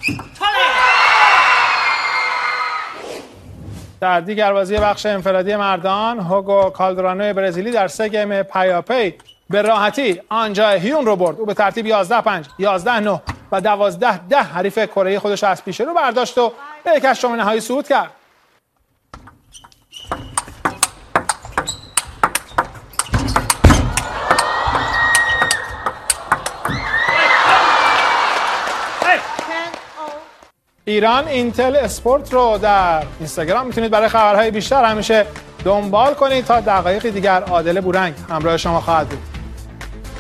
در دیگر بازی بخش انفرادی مردان، هوگو کالدرانو برزیلی در 3 گیم پیاپی به راحتی آنجا هیون رو برد. او به ترتیب 11-5، 11-9 و 12-10 حریف کره خودش از پیش رو برداشت و به یک هشتم نهایی صعود کرد. ایران اینتل اسپورت رو در اینستاگرام میتونید برای خبرهای بیشتر همیشه دنبال کنید. تا دقایقی دیگر عادل بورنگ همراه شما خواهد بود.